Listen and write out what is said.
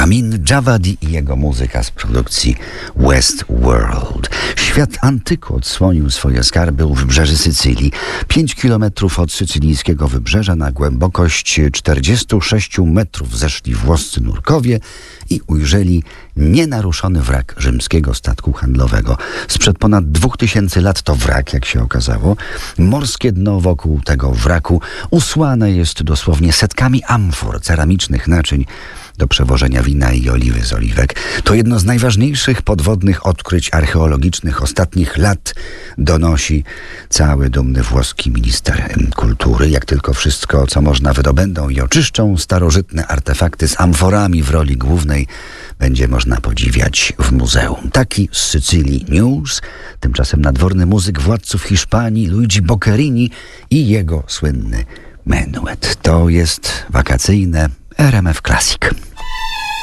Ramin Djawadi i jego muzyka z produkcji Westworld. Świat antyku odsłonił swoje skarby u wybrzeży Sycylii. 5 kilometrów od sycylijskiego wybrzeża na głębokość 46 metrów zeszli włoscy nurkowie i ujrzeli nienaruszony wrak rzymskiego statku handlowego. Sprzed ponad 2000 lat to wrak, jak się okazało. Morskie dno wokół tego wraku usłane jest dosłownie setkami amfor, ceramicznych naczyń do przewożenia wina i oliwy z oliwek. To jedno z najważniejszych podwodnych odkryć archeologicznych ostatnich lat, donosi cały dumny włoski minister kultury. Jak tylko wszystko, co można, wydobędą i oczyszczą, starożytne artefakty z amforami w roli głównej będzie można podziwiać w muzeum. Taki z Sycylii news. Tymczasem nadworny muzyk władców Hiszpanii Luigi Boccherini i jego słynny menuet. To jest wakacyjne RMF Classic.